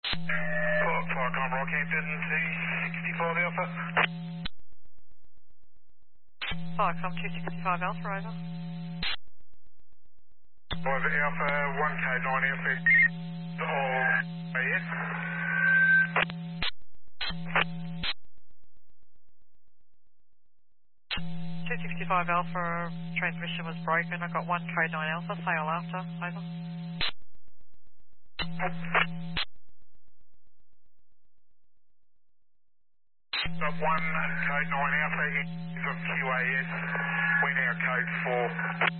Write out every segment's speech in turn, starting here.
Falcon Rockhampton 265 Alpha. Viacom 265 Alpha, over. Over Alpha 1K9 Alpha. Oh, yes. 265 Alpha, transmission was broken. I got 1 code 9 Alpha, sail after, over. Got 1 code 9 Alpha from QAS. We now code 4.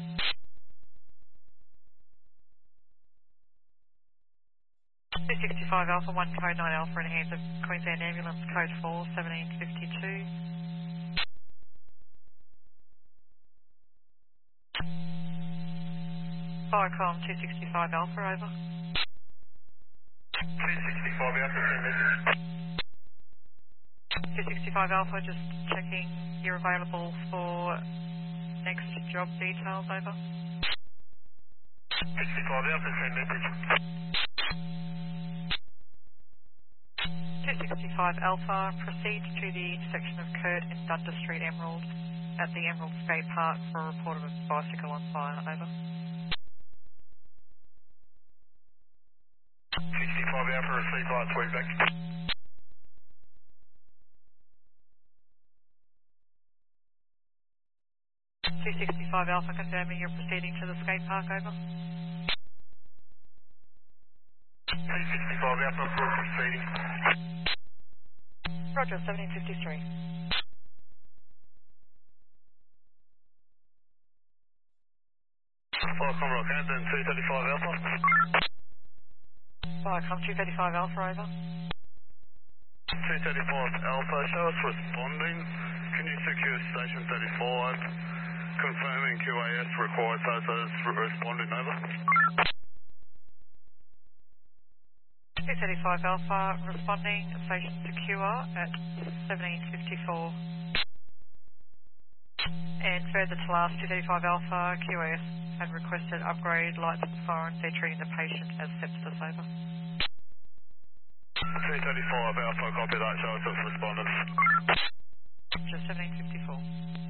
265 Alpha, 1 code 9 Alpha in hands of Queensland Ambulance, code 4, 1752. Viacom 265 Alpha, over. 265 Alpha, send message. 265 Alpha, just checking you're available for next job details, over. 65 Alpha, send message. 265 Alpha, proceed to the intersection of Kurt and Dundas Street, Emerald, at the Emerald Skate Park for a report of a bicycle on fire, over. 65 Alpha, receive lights, way back. 265 Alpha, confirming you're proceeding to the skate park, over. 265 Alpha, for proceeding. Roger, 1753. Falcon Rockhampton 235 Alpha. Viacom 235 Alpha, over. 235 Alpha, show us responding. Can you secure station 35? Confirming QAS required photos responding, over. 235 Alpha, responding, station secure at 1754. And further to last, 235 Alpha, QAS had requested upgrade lights and sirens. They're treating the patient as sepsis, over. 235 Alpha, copy that, show us as respondents. Just 1754.